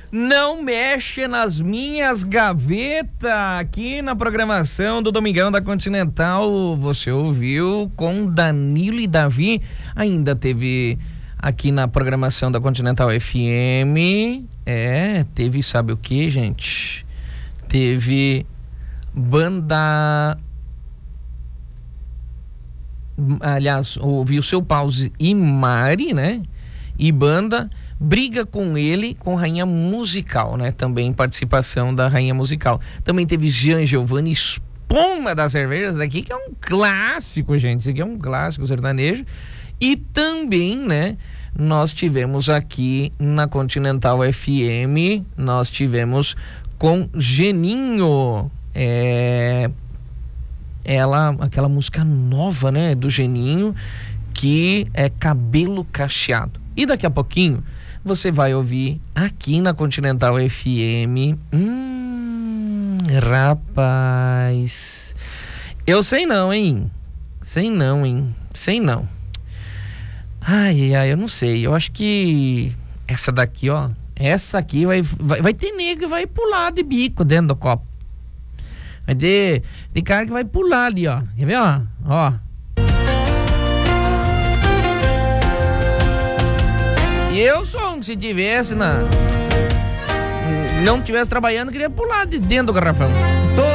Não mexe nas minhas gavetas. Aqui na programação do Domingão da Continental, você ouviu com Danilo e Davi. Ainda teve aqui na programação da Continental FM. Teve, sabe o que, gente? Teve banda. Aliás, ouviu Seu Pause e Mari, né? E banda Briga com Ele, com Rainha Musical, né? Também participação da Rainha Musical. Também teve Jean Giovanni, Espuma das Cervejas daqui, que é um clássico, gente. Isso aqui é um clássico sertanejo. E também, né? Nós tivemos aqui na Continental FM, nós tivemos com Geninho, aquela música nova, né? Do Geninho, que é Cabelo Cacheado. E daqui a pouquinho você vai ouvir aqui na Continental FM. Rapaz, eu sei não, hein? Sei não. Ai, eu não sei. Eu acho que essa daqui, ó. Essa aqui vai ter nego que vai pular de bico dentro do copo. Vai ter cara que vai pular ali, ó. Quer ver, ó? Eu sou um, se tivesse não tivesse trabalhando, queria pular de dentro do garrafão.